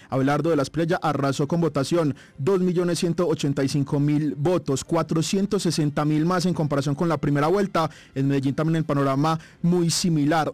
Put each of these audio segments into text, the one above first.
Abelardo de la Espriella arrasó con votación, 2.185.000 votos, 460.000 más en comparación con la primera vuelta. En Medellín también el panorama muy similar,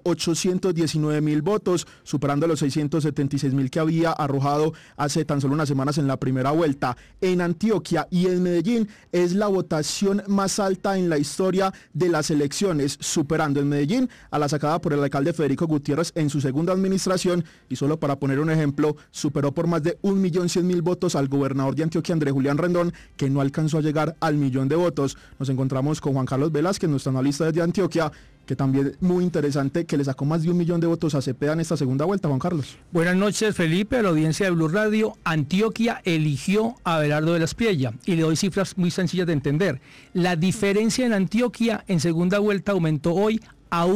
819.000 votos, superando los 676.000 que había arrojado hace tan solo unas semanas en la primera vuelta. En Antioquia y en Medellín es la votación más alta en la historia de las elecciones, superando en Medellín a la sacada por el alcalde Federico Gutiérrez en su segunda administración, y solo para poner un ejemplo, superó por más de 1.100.000 votos al gobernador de Antioquia, Andrés Julián Rendón, que no alcanzó a llegar al 1.000.000 de votos. Nos encontramos con Juan Carlos Velázquez, nuestro analista desde Antioquia, que también muy interesante, que le sacó más de 1.000.000 de votos a Cepeda en esta segunda vuelta. Juan Carlos. Buenas noches, Felipe, a la audiencia de Blue Radio. Antioquia eligió a Abelardo de la Espriella y le doy cifras muy sencillas de entender. La diferencia en Antioquia en segunda vuelta aumentó hoy a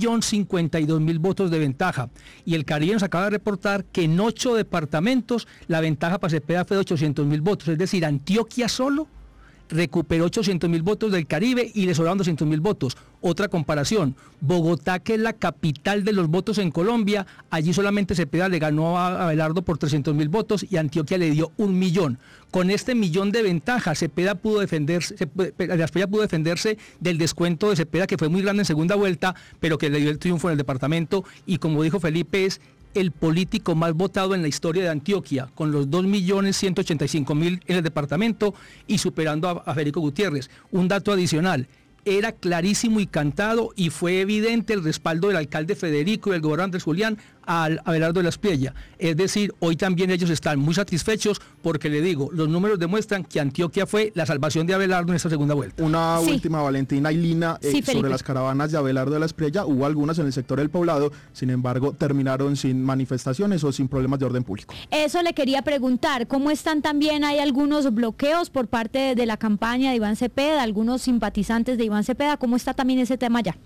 1.052.000 votos de ventaja, y el Caribe nos acaba de reportar que en 8 departamentos la ventaja para Cepeda fue de 800.000 votos, es decir, Antioquia solo recuperó 800.000 votos del Caribe y le sobraron 200.000 votos. Otra comparación, Bogotá, que es la capital de los votos en Colombia, allí solamente Cepeda le ganó a Abelardo por 300.000 votos y Antioquia le dio 1.000.000. Con este 1.000.000 de ventaja, Cepeda pudo defenderse, la Espriella pudo defenderse del descuento de Cepeda, que fue muy grande en segunda vuelta, pero que le dio el triunfo en el departamento, y como dijo Felipe, es el político más votado en la historia de Antioquia, con los 2.185.000 en el departamento y superando a Federico Gutiérrez. Un dato adicional, era clarísimo y cantado y fue evidente el respaldo del alcalde Federico y del gobernador Andrés Julián al Abelardo de la Espriella. Es decir, hoy también ellos están muy satisfechos porque, le digo, los números demuestran que Antioquia fue la salvación de Abelardo en esta segunda vuelta. Una última, Valentina y Lina, sobre las caravanas de Abelardo de la Espriella. Hubo algunas en el sector del Poblado, sin embargo, terminaron sin manifestaciones o sin problemas de orden público. Eso le quería preguntar, ¿cómo están también? ¿Hay algunos bloqueos por parte de la campaña de Iván Cepeda, algunos simpatizantes de Iván Cepeda? ¿Cómo está también ese tema allá?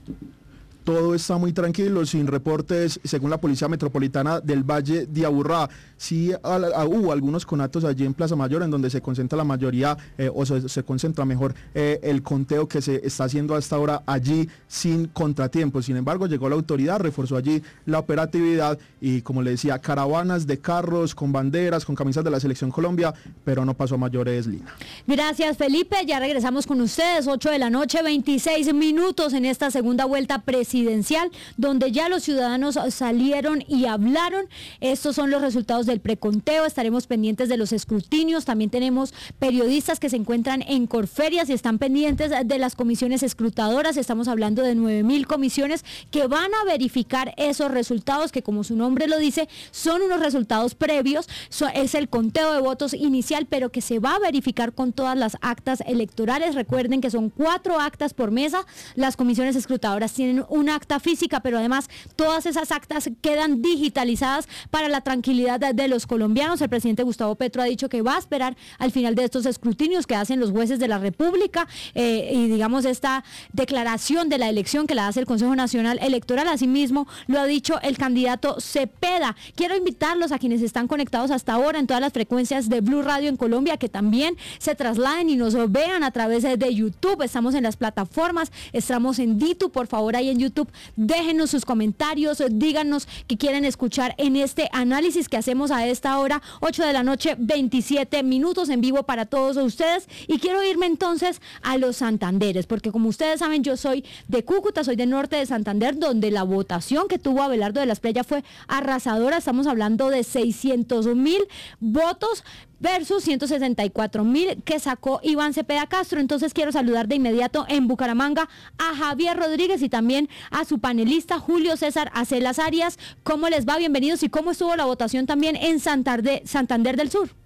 Todo está muy tranquilo, sin reportes, según la Policía Metropolitana del Valle de Aburrá. Sí hubo algunos conatos allí en Plaza Mayor, en donde se concentra la mayoría, se concentra mejor el conteo que se está haciendo hasta ahora allí sin contratiempos. Sin embargo, llegó la autoridad, reforzó allí la operatividad y, como le decía, caravanas de carros con banderas, con camisas de la Selección Colombia, pero no pasó a mayores, Lina. Gracias, Felipe. Ya regresamos con ustedes, 8 de la noche, 26 minutos en esta segunda vuelta presidencial, donde ya los ciudadanos salieron y hablaron. Estos son los resultados del preconteo. Estaremos pendientes de los escrutinios. También tenemos periodistas que se encuentran en Corferias y están pendientes de las comisiones escrutadoras. Estamos hablando de 9.000 comisiones que van a verificar esos resultados, que, como su nombre lo dice, son unos resultados previos. Es el conteo de votos inicial, pero que se va a verificar con todas las actas electorales. Recuerden que son 4 actas por mesa. Las comisiones escrutadoras tienen una acta física, pero además todas esas actas quedan digitalizadas para la tranquilidad de los colombianos. El presidente Gustavo Petro ha dicho que va a esperar al final de estos escrutinios que hacen los jueces de la República y digamos esta declaración de la elección que la hace el Consejo Nacional Electoral. Asimismo lo ha dicho el candidato Cepeda. Quiero invitarlos a quienes están conectados hasta ahora en todas las frecuencias de Blue Radio en Colombia, que también se trasladen y nos vean a través de YouTube. Estamos en las plataformas, estamos en Ditu, por favor, ahí en YouTube. Déjenos sus comentarios, díganos qué quieren escuchar en este análisis que hacemos a esta hora, 8 de la noche, 27 minutos en vivo para todos ustedes. Y quiero irme entonces a los Santanderes, porque como ustedes saben, yo soy de Cúcuta, soy del norte de Santander, donde la votación que tuvo Abelardo de la Espriella fue arrasadora. Estamos hablando de 600.000 votos versus 164.000 que sacó Iván Cepeda Castro. Entonces quiero saludar de inmediato en Bucaramanga a Javier Rodríguez y también a su panelista Julio César Acelas Arias. ¿Cómo les va? Bienvenidos. ¿Y cómo estuvo la votación también en Santander del Sur?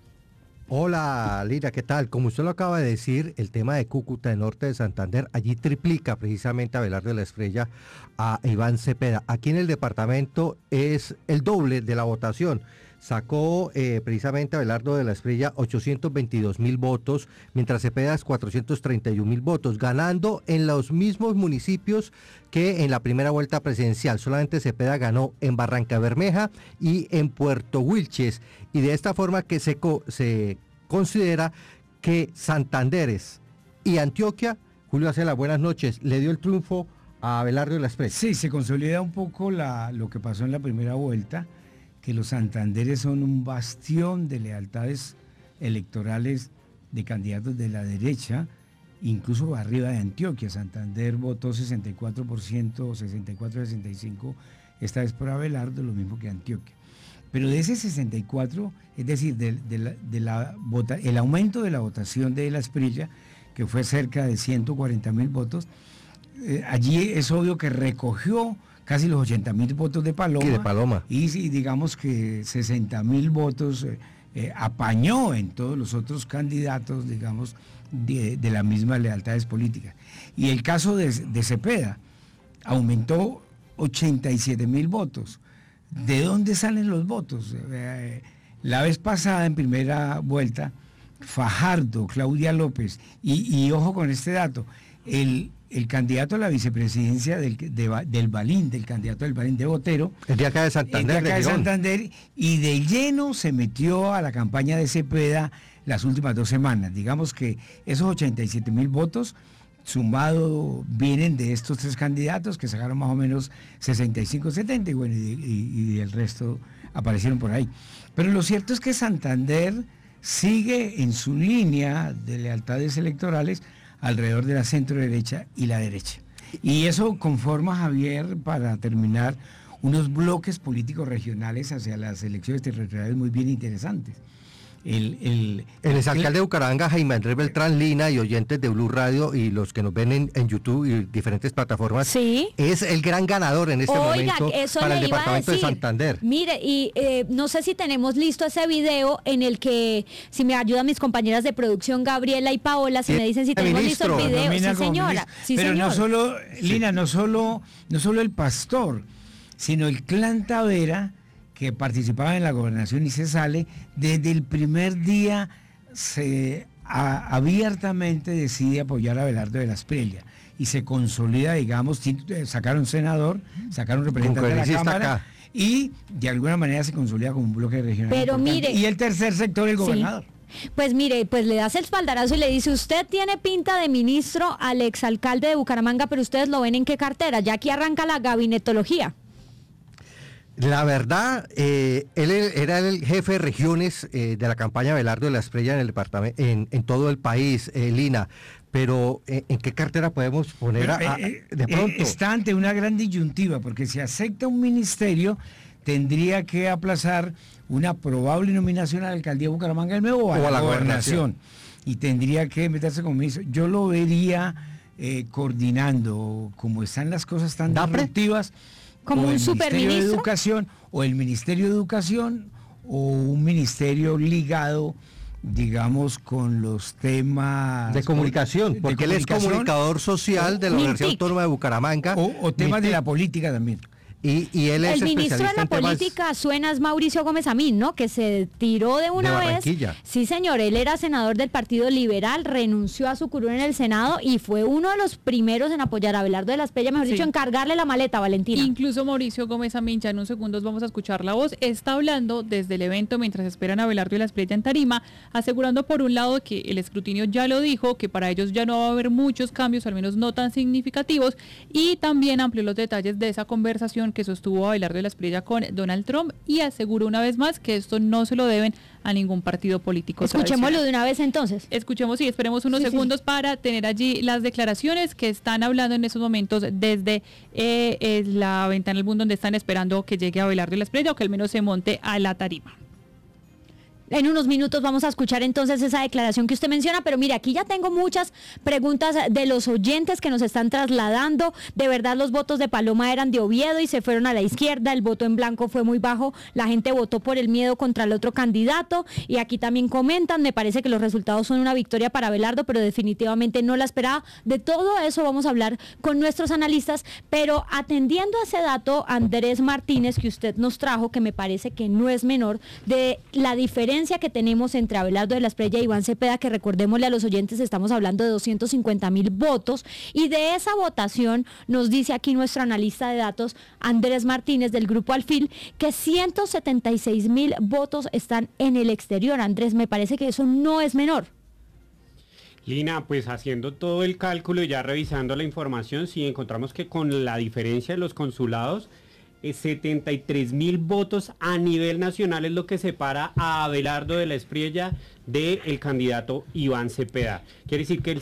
Hola, Lira, ¿qué tal? Como usted lo acaba de decir, el tema de Cúcuta, el norte de Santander, allí triplica precisamente a Abelardo de la Espriella a Iván Cepeda. Aquí en el departamento es el doble de la votación. Sacó precisamente Abelardo de la Espriella 822.000 votos, mientras Cepeda es 431.000 votos, ganando en los mismos municipios que en la primera vuelta presidencial. Solamente Cepeda ganó en Barrancabermeja y en Puerto Wilches, y de esta forma que se considera que Santanderes y Antioquia, Julio Acela, buenas noches, le dio el triunfo a Abelardo de la Espriella. Sí, se consolida un poco lo que pasó en la primera vuelta. que los Santanderes son un bastión de lealtades electorales de candidatos de la derecha, incluso arriba de Antioquia. Santander votó 64%, 64-65%, esta vez por Abelardo, lo mismo que Antioquia. Pero de ese 64, es decir, el aumento de la votación de la Asprilla, que fue cerca de 140.000 votos, allí es obvio que recogió casi los 80.000 votos de Paloma. Y de Paloma. Y digamos que 60.000 votos apañó en todos los otros candidatos, digamos, de las mismas lealtades políticas. Y el caso de Cepeda aumentó 87.000 votos. ¿De dónde salen los votos? La vez pasada, en primera vuelta, Fajardo, Claudia López, y ojo con este dato, el candidato a la vicepresidencia del Balín, del candidato del Balín de Botero, el de acá de Santander, y de lleno se metió a la campaña de Cepeda las últimas 2 semanas. Digamos que esos 87.000 votos sumado vienen de estos 3 candidatos que sacaron más o menos 65-70 y bueno, y el resto aparecieron por ahí. Pero lo cierto es que Santander sigue en su línea de lealtades electorales alrededor de la centro derecha y la derecha. Y eso conforma, Javier, para terminar, unos bloques políticos regionales hacia las elecciones territoriales muy bien interesantes. El exalcalde de Bucaramanga, Jaime Andrés Beltrán Lina, y oyentes de Blue Radio y los que nos ven en YouTube y diferentes plataformas, ¿sí?, es el gran ganador en este momento para el departamento de Santander. Mire, y no sé si tenemos listo ese video en el que, si me ayudan mis compañeras de producción, Gabriela y Paola, si me dicen si tenemos listo el video. Sí, señora. Sí, pero señor. No solo, Lina, no solo el pastor, sino el clan Tavera, que participaba en la gobernación y se sale, desde el primer día abiertamente decide apoyar a Abelardo de la Asprilla y se consolida, digamos, sacaron senador, sacaron representante de la Cámara acá, y de alguna manera se consolida como un bloque regional. Pero importante. mire, y el tercer sector, el gobernador. Pues mire, pues le das el espaldarazo y le dice: usted tiene pinta de ministro al exalcalde de Bucaramanga, pero ustedes lo ven en qué cartera. Ya aquí arranca la gabinetología. La verdad, él era el jefe de regiones de la campaña Abelardo de la Asprilla en el departamento, en todo el país, Lina. Pero, ¿en qué cartera podemos poner de pronto? Está ante una gran disyuntiva, porque si acepta un ministerio, tendría que aplazar una probable nominación a la alcaldía de Bucaramanga del Nuevo o a la gobernación. Y tendría que meterse como ministro. Yo lo vería coordinando, como están las cosas tan disruptivas, como un superministro de Educación, o el Ministerio de Educación, o un ministerio ligado, digamos, con los temas de comunicación, porque él es comunicador social de la Universidad Autónoma de Bucaramanga, o temas de la política también. Y él es el ministro de la política suena es Mauricio Gómez Amín, ¿no? Que se tiró de una vez. Sí, señor, él era senador del Partido Liberal, renunció a su curul en el Senado y fue uno de los primeros en apoyar a Abelardo de la Asprilla, mejor dicho, en cargarle la maleta, Valentina. Incluso Mauricio Gómez Amín, ya en unos segundos vamos a escuchar la voz, está hablando desde el evento mientras esperan a Abelardo de la Asprilla en Tarima, asegurando por un lado que el escrutinio ya lo dijo, que para ellos ya no va a haber muchos cambios, al menos no tan significativos, y también amplió los detalles de esa conversación que sostuvo Abelardo de la Asprilla con Donald Trump y aseguró una vez más que esto no se lo deben a ningún partido político. Escuchémoslo de una vez entonces. Escuchemos y esperemos unos segundos para tener allí las declaraciones que están hablando en estos momentos desde la ventana del mundo, donde están esperando que llegue Abelardo de la Asprilla o que al menos se monte a la tarima. En unos minutos vamos a escuchar entonces esa declaración que usted menciona, pero mire, aquí ya tengo muchas preguntas de los oyentes que nos están trasladando. De verdad los votos de Paloma eran de Oviedo y se fueron a la izquierda, el voto en blanco fue muy bajo, la gente votó por el miedo contra el otro candidato y aquí también comentan, me parece que los resultados son una victoria para Abelardo, pero definitivamente no la esperaba. De todo eso vamos a hablar con nuestros analistas, pero atendiendo a ese dato, Andrés Martínez, que usted nos trajo, que me parece que no es menor, de la diferencia que tenemos entre Abelardo de la Asprilla y Iván Cepeda, que recordémosle a los oyentes, estamos hablando de 250.000 votos, y de esa votación nos dice aquí nuestro analista de datos, Andrés Martínez, del Grupo Alfil, que 176.000 votos están en el exterior. Andrés, me parece que eso no es menor. Lina, pues haciendo todo el cálculo y ya revisando la información, sí encontramos que con la diferencia de los consulados, 73.000 votos a nivel nacional es lo que separa a Abelardo de la Espriella del candidato Iván Cepeda. Quiere decir que el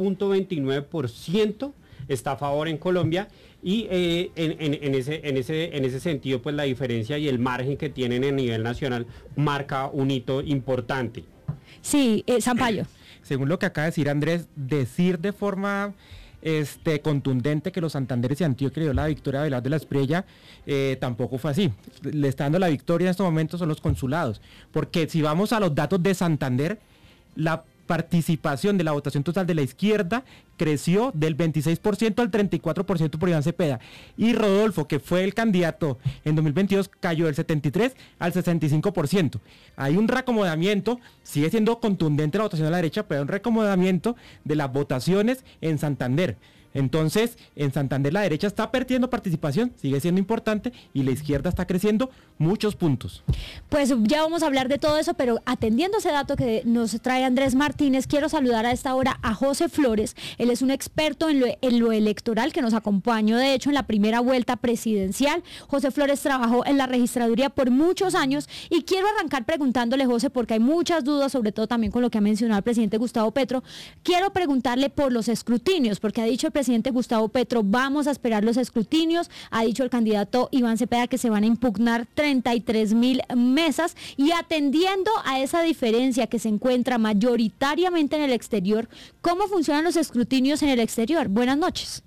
0.29% está a favor en Colombia y en ese sentido pues la diferencia y el margen que tienen a nivel nacional marca un hito importante. Sí, Sampaio. Según lo que acaba de decir Andrés, decir de forma contundente que los Santanderes y Antioquia le dio la victoria a Abelardo de la Espriella, tampoco fue así. Le está dando la victoria en estos momentos son los consulados, porque si vamos a los datos de Santander, la participación de la votación total de la izquierda creció del 26% al 34% por Iván Cepeda, y Rodolfo, que fue el candidato en 2022, cayó del 73% al 65%. Hay un reacomodamiento, sigue siendo contundente la votación de la derecha, pero hay un reacomodamiento de las votaciones en Santander. Entonces, en Santander la derecha está perdiendo participación, sigue siendo importante, y la izquierda está creciendo muchos puntos. Pues ya vamos a hablar de todo eso, pero atendiendo ese dato que nos trae Andrés Martínez, quiero saludar a esta hora a José Flores. Él es un experto en lo electoral que nos acompañó, de hecho, en la primera vuelta presidencial. José Flores trabajó en la registraduría por muchos años y quiero arrancar preguntándole, José, porque hay muchas dudas, sobre todo también con lo que ha mencionado el presidente Gustavo Petro. Quiero preguntarle por los escrutinios, porque ha dicho el presidente Gustavo Petro, vamos a esperar los escrutinios. Ha dicho el candidato Iván Cepeda que se van a impugnar 33.000 mesas, y atendiendo a esa diferencia que se encuentra mayoritariamente en el exterior, ¿cómo funcionan los escrutinios en el exterior? Buenas noches.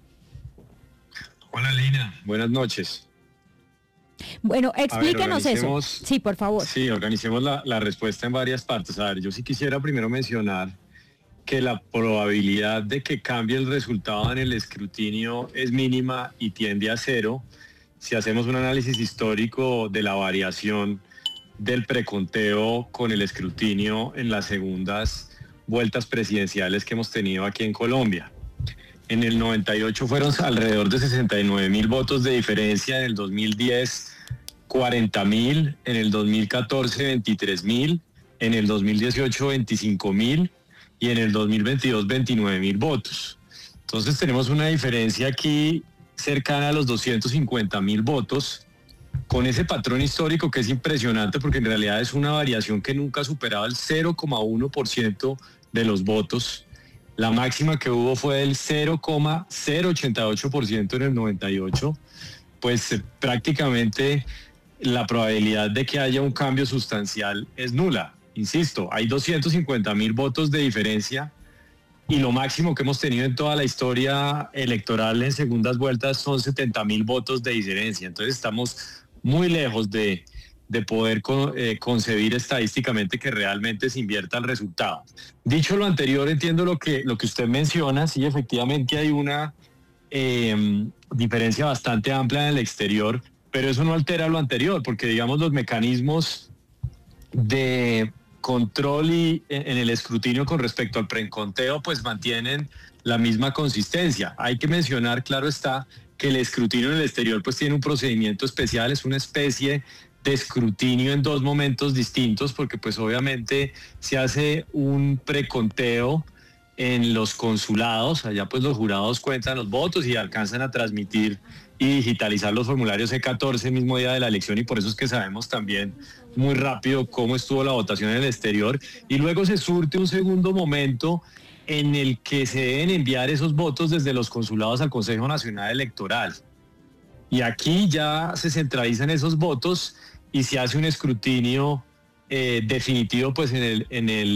Hola Lina, buenas noches. Bueno, explíquenos eso. Sí, por favor. Sí, organicemos la respuesta en varias partes. A ver, yo sí quisiera primero mencionar que la probabilidad de que cambie el resultado en el escrutinio es mínima y tiende a cero si hacemos un análisis histórico de la variación del preconteo con el escrutinio en las segundas vueltas presidenciales que hemos tenido aquí en Colombia. En el 98 fueron alrededor de 69.000 votos de diferencia, en el 2010 40.000, en el 2014 23.000, en el 2018 25.000 y en el 2022 29.000 votos. Entonces tenemos una diferencia aquí cercana a los 250.000 votos, con ese patrón histórico que es impresionante, porque en realidad es una variación que nunca ha superado el 0,1% de los votos. La máxima que hubo fue del 0,088% en el 98, pues prácticamente la probabilidad de que haya un cambio sustancial es nula. Insisto, hay 250.000 votos de diferencia y lo máximo que hemos tenido en toda la historia electoral en segundas vueltas son 70.000 votos de diferencia. Entonces estamos muy lejos de poder concebir estadísticamente que realmente se invierta el resultado. Dicho lo anterior, entiendo lo que usted menciona. Sí, efectivamente hay una diferencia bastante amplia en el exterior, pero eso no altera lo anterior, porque digamos los mecanismos de control y en el escrutinio con respecto al preconteo pues mantienen la misma consistencia. Hay que mencionar, claro está, que el escrutinio en el exterior pues tiene un procedimiento especial, es una especie de escrutinio en dos momentos distintos, porque pues obviamente se hace un preconteo en los consulados, allá pues los jurados cuentan los votos y alcanzan a transmitir y digitalizar los formularios C14 el mismo día de la elección, y por eso es que sabemos también muy rápido cómo estuvo la votación en el exterior, y luego se surte un segundo momento en el que se deben enviar esos votos desde los consulados al Consejo Nacional Electoral, y aquí ya se centralizan esos votos y se hace un escrutinio definitivo pues en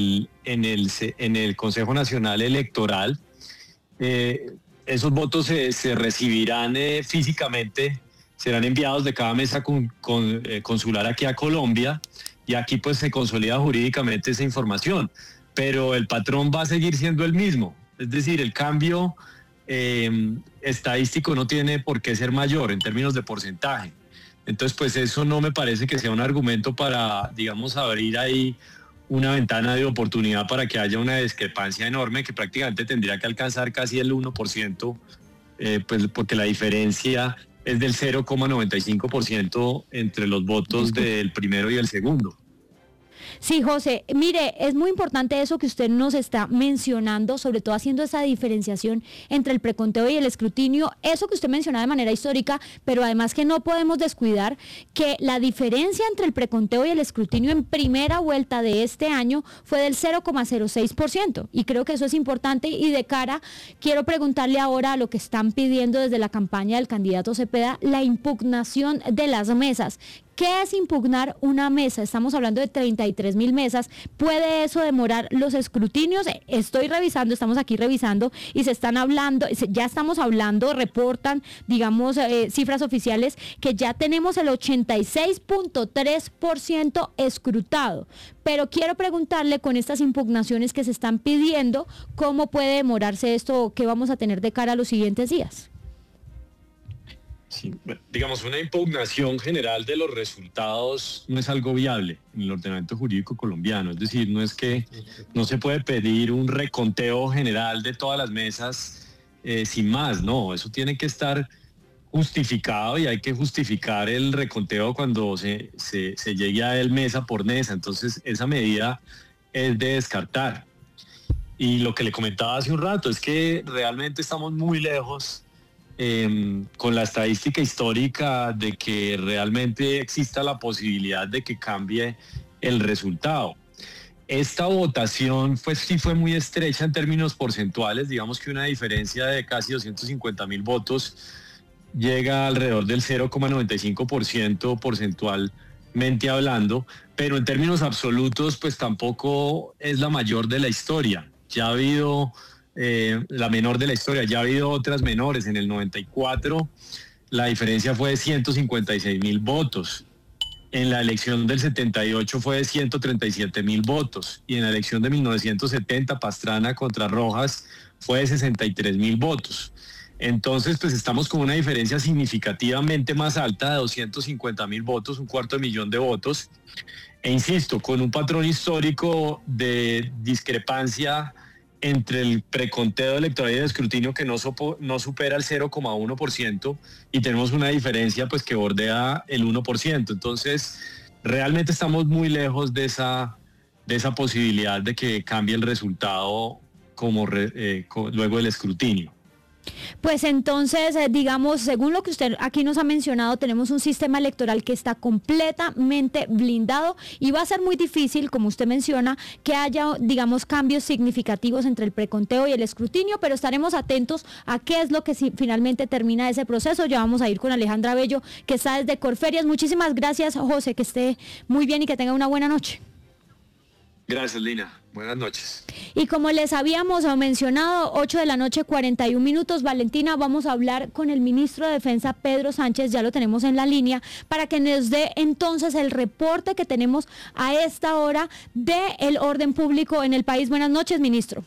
el Consejo Nacional Electoral. Esos votos se recibirán físicamente, serán enviados de cada mesa consular aquí a Colombia, y aquí pues se consolida jurídicamente esa información, pero el patrón va a seguir siendo el mismo, es decir, el cambio estadístico no tiene por qué ser mayor en términos de porcentaje. Entonces pues eso no me parece que sea un argumento para, digamos, abrir ahí una ventana de oportunidad para que haya una discrepancia enorme que prácticamente tendría que alcanzar casi el 1%, pues porque la diferencia es del 0,95% entre los votos del primero y el segundo. Sí, José, mire, es muy importante eso que usted nos está mencionando, sobre todo haciendo esa diferenciación entre el preconteo y el escrutinio, eso que usted mencionaba de manera histórica, pero además que no podemos descuidar que la diferencia entre el preconteo y el escrutinio en primera vuelta de este año fue del 0,06%, y creo que eso es importante. Y de cara, quiero preguntarle ahora a lo que están pidiendo desde la campaña del candidato Cepeda, la impugnación de las mesas. ¿Qué es impugnar una mesa? Estamos hablando de 33.000 mesas. ¿Puede eso demorar los escrutinios? Estamos aquí revisando y ya estamos hablando, reportan, digamos, cifras oficiales, que ya tenemos el 86.3% escrutado. Pero quiero preguntarle, con estas impugnaciones que se están pidiendo, ¿cómo puede demorarse esto o qué vamos a tener de cara a los siguientes días? Sí, digamos, una impugnación general de los resultados no es algo viable en el ordenamiento jurídico colombiano. Es decir, no es que no se puede pedir un reconteo general de todas las mesas sin más, no, eso tiene que estar justificado y hay que justificar el reconteo cuando se llegue a él mesa por mesa. Entonces, esa medida es de descartar. Y lo que le comentaba hace un rato es que realmente estamos muy lejos con la estadística histórica de que realmente exista la posibilidad de que cambie el resultado. Esta votación sí fue muy estrecha en términos porcentuales, digamos que una diferencia de casi 250.000 votos llega alrededor del 0,95% porcentualmente hablando, pero en términos absolutos pues tampoco es la mayor de la historia. Ya ha habido la menor de la historia, ya ha habido otras menores. En el 94 la diferencia fue de 156.000 votos, en la elección del 78 fue de 137.000 votos y en la elección de 1970 Pastrana contra Rojas fue de 63.000 votos. Entonces pues estamos con una diferencia significativamente más alta de 250.000 votos, 250.000 de votos, e insisto, con un patrón histórico de discrepancia entre el preconteo electoral y el escrutinio que no supera el 0,1%, y tenemos una diferencia pues que bordea el 1%. Entonces, realmente estamos muy lejos de esa posibilidad de que cambie el resultado luego del escrutinio. Pues entonces, digamos, según lo que usted aquí nos ha mencionado, tenemos un sistema electoral que está completamente blindado y va a ser muy difícil, como usted menciona, que haya, digamos, cambios significativos entre el preconteo y el escrutinio, pero estaremos atentos a qué es lo que finalmente termina ese proceso. Ya vamos a ir con Alejandra Bello, que está desde Corferias. Muchísimas gracias, José, que esté muy bien y que tenga una buena noche. Gracias, Lina. Buenas noches. Y como les habíamos mencionado, 8:41 p.m, Valentina, vamos a hablar con el ministro de Defensa, Pedro Sánchez, ya lo tenemos en la línea, para que nos dé entonces el reporte que tenemos a esta hora del orden público en el país. Buenas noches, ministro.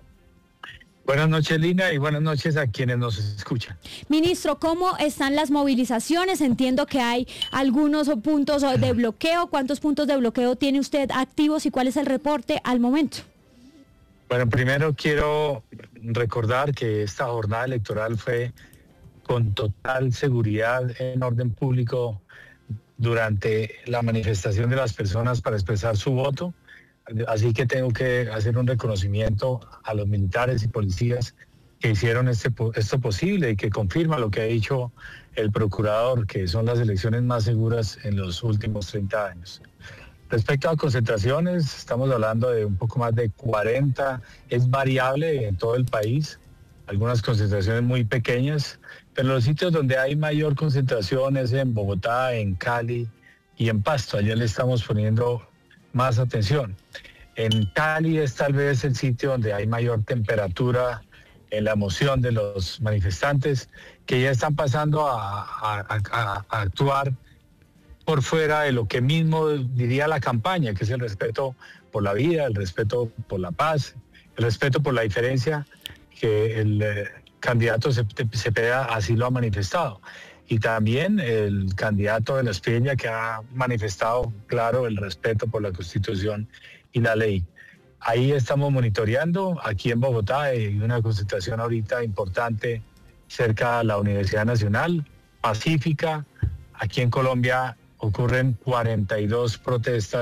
Buenas noches, Lina, y buenas noches a quienes nos escuchan. Ministro, ¿cómo están las movilizaciones? Entiendo que hay algunos puntos de bloqueo. ¿Cuántos puntos de bloqueo tiene usted activos y cuál es el reporte al momento? Bueno, primero quiero recordar que esta jornada electoral fue con total seguridad en orden público durante la manifestación de las personas para expresar su voto. Así que tengo que hacer un reconocimiento a los militares y policías que hicieron esto posible y que confirma lo que ha dicho el procurador, que son las elecciones más seguras en los últimos 30 años. Respecto a concentraciones, estamos hablando de un poco más de 40, es variable en todo el país, algunas concentraciones muy pequeñas, pero los sitios donde hay mayor concentración es en Bogotá, en Cali y en Pasto. Allá le estamos poniendo más atención. En Cali es tal vez el sitio donde hay mayor temperatura en la emoción de los manifestantes, que ya están pasando a actuar por fuera de lo que mismo diría la campaña, que es el respeto por la vida, el respeto por la paz, el respeto por la diferencia, que el candidato Cepeda así lo ha manifestado. Y también el candidato de la Espriella, que ha manifestado claro el respeto por la Constitución y la ley. Ahí estamos monitoreando. Aquí en Bogotá hay una concentración ahorita importante cerca de la Universidad Nacional, pacífica. Aquí en Colombia ocurren 42 protestas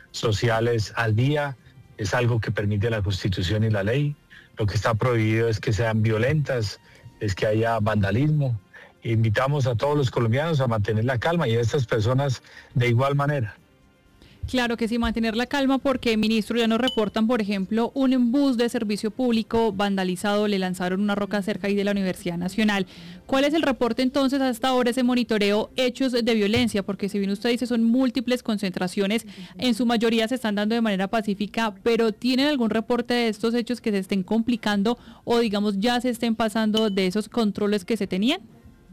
sociales al día. Es algo que permite la Constitución y la ley. Lo que está prohibido es que sean violentas, es que haya vandalismo. Invitamos a todos los colombianos a mantener la calma y a estas personas de igual manera. Claro que sí, mantener la calma porque, ministro, ya nos reportan, por ejemplo, un bus de servicio público vandalizado, le lanzaron una roca cerca ahí de la Universidad Nacional. ¿Cuál es el reporte entonces hasta ahora, ese monitoreo, hechos de violencia? Porque si bien usted dice son múltiples concentraciones, en su mayoría se están dando de manera pacífica, pero ¿tienen algún reporte de estos hechos que se estén complicando o digamos ya se estén pasando de esos controles que se tenían?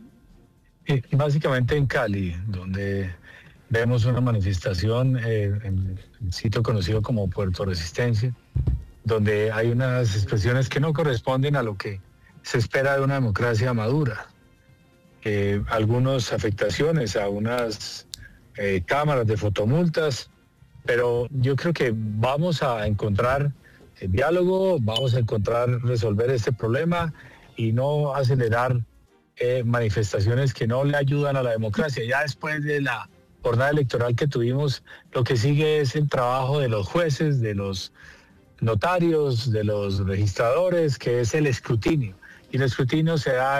Básicamente en Cali, donde vemos una manifestación en el sitio conocido como Puerto Resistencia, donde hay unas expresiones que no corresponden a lo que se espera de una democracia madura. Algunas afectaciones a unas cámaras de fotomultas, pero yo creo que vamos a encontrar el diálogo, vamos a encontrar resolver este problema y no acelerar manifestaciones que no le ayudan a la democracia. Ya después de la jornada electoral que tuvimos, lo que sigue es el trabajo de los jueces, de los notarios, de los registradores, que es el escrutinio. Y el escrutinio se da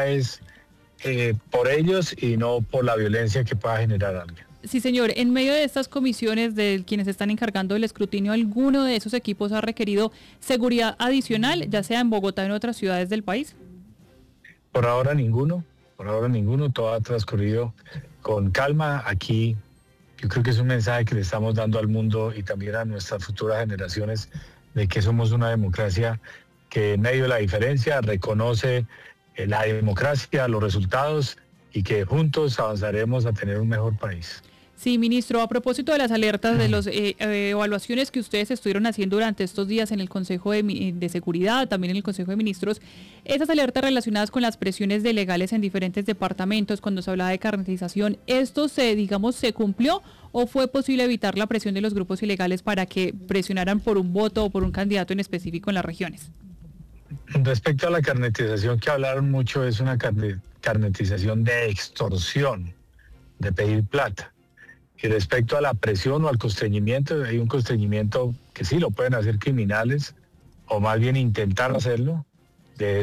por ellos y no por la violencia que pueda generar alguien. Sí, señor. En medio de estas comisiones de quienes están encargando del escrutinio, ¿alguno de esos equipos ha requerido seguridad adicional, ya sea en Bogotá o en otras ciudades del país? Por ahora ninguno, todo ha transcurrido con calma. Aquí yo creo que es un mensaje que le estamos dando al mundo y también a nuestras futuras generaciones de que somos una democracia que en medio de la diferencia reconoce la democracia, los resultados y que juntos avanzaremos a tener un mejor país. Sí, ministro, a propósito de las alertas, de las evaluaciones que ustedes estuvieron haciendo durante estos días en el Consejo de Seguridad, también en el Consejo de Ministros, esas alertas relacionadas con las presiones de legales en diferentes departamentos, cuando se hablaba de carnetización, ¿esto se cumplió o fue posible evitar la presión de los grupos ilegales para que presionaran por un voto o por un candidato en específico en las regiones? Respecto a la carnetización que hablaron mucho, es una carnetización de extorsión, de pedir plata. Y respecto a la presión o al constreñimiento, hay un constreñimiento que sí lo pueden hacer criminales, o más bien intentar hacerlo, de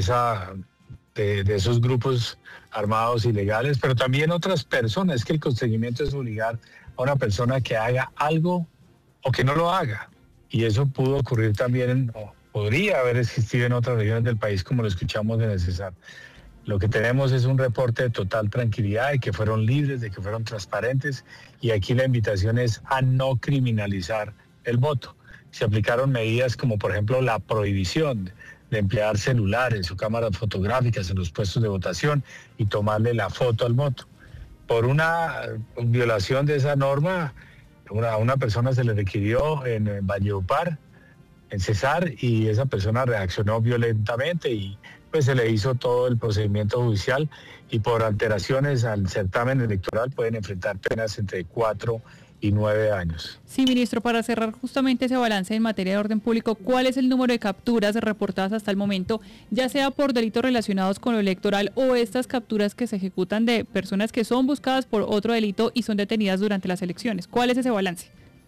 esos grupos armados ilegales, pero también otras personas. Es que el constreñimiento es obligar a una persona que haga algo o que no lo haga. Y eso pudo ocurrir también, podría haber existido en otras regiones del país, como lo escuchamos en el Cesar. Lo que tenemos es un reporte de total tranquilidad, de que fueron libres, de que fueron transparentes, y aquí la invitación es a no criminalizar el voto. Se aplicaron medidas como, por ejemplo, la prohibición de emplear celulares o cámaras fotográficas en los puestos de votación y tomarle la foto al voto. Por una violación de esa norma, a una persona se le requirió en Valledupar, en Cesar, y esa persona reaccionó violentamente y pues se le hizo todo el procedimiento judicial, y por alteraciones al certamen electoral pueden enfrentar penas entre 4 y 9 años. Sí, ministro, para cerrar justamente ese balance en materia de orden público, ¿cuál es el número de capturas reportadas hasta el momento, ya sea por delitos relacionados con lo electoral o estas capturas que se ejecutan de personas que son buscadas por otro delito y son detenidas durante las elecciones? ¿Cuál es ese balance?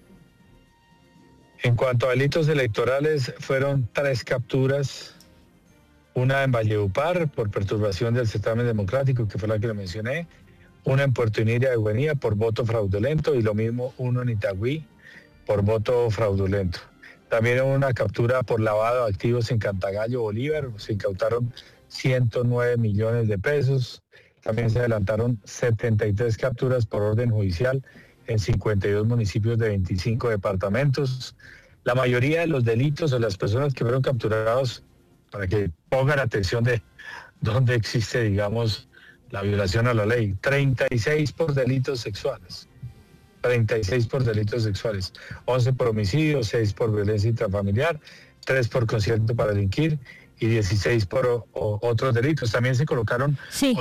En cuanto a delitos electorales, fueron 3 capturas. Una en Valledupar por perturbación del certamen democrático, que fue la que le mencioné. Una en Puerto Iniria de Guainía por voto fraudulento, y lo mismo uno en Itagüí por voto fraudulento. También hubo una captura por lavado de activos en Cantagallo, Bolívar. Se incautaron 109 millones de pesos. También se adelantaron 73 capturas por orden judicial en 52 municipios de 25 departamentos. La mayoría de los delitos o las personas que fueron capturados, para que pongan atención de dónde existe, digamos, la violación a la ley. 36 por delitos sexuales. 36 por delitos sexuales. 11 por homicidio, 6 por violencia intrafamiliar, 3 por concierto para delinquir y 16 por otros delitos. También se colocaron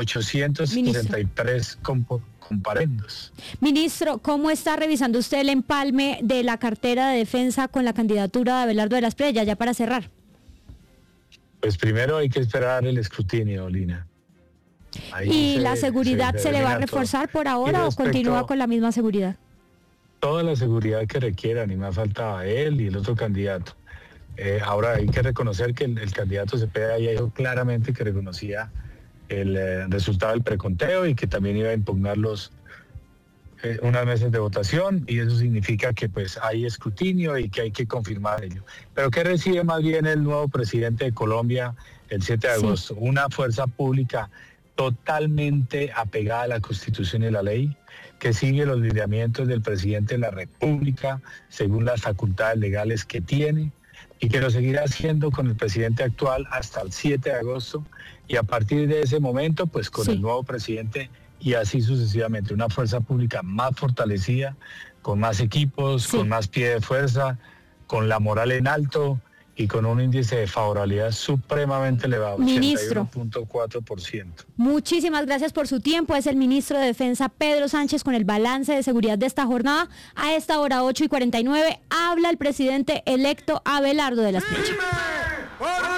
863 comparendos. Ministro, ¿cómo está revisando usted el empalme de la cartera de defensa con la candidatura de Abelardo de la Espriella, ya para cerrar? Pues primero hay que esperar el escrutinio, Lina. ¿Y la seguridad se le va a reforzar por ahora o continúa con la misma seguridad? toda la seguridad que requieran, y más faltaba él y el otro candidato. Ahora hay que reconocer que el candidato Cepeda ya dijo claramente que reconocía el resultado del preconteo y que también iba a impugnar unas mesas de votación, y eso significa que pues hay escrutinio y que hay que confirmar ello. Pero ¿qué recibe más bien el nuevo presidente de Colombia el 7 de agosto? Una fuerza pública totalmente apegada a la Constitución y la ley, que sigue los lineamientos del presidente de la República según las facultades legales que tiene, y que lo seguirá haciendo con el presidente actual hasta el 7 de agosto, y a partir de ese momento pues con el nuevo presidente, y así sucesivamente. Una fuerza pública más fortalecida, con más equipos, con más pie de fuerza, con la moral en alto y con un índice de favorabilidad supremamente elevado, Ministro, 81.4%. Muchísimas gracias por su tiempo. Es el ministro de Defensa, Pedro Sánchez, con el balance de seguridad de esta jornada. A esta hora, 8:49, habla el presidente electo Abelardo de la Espriella.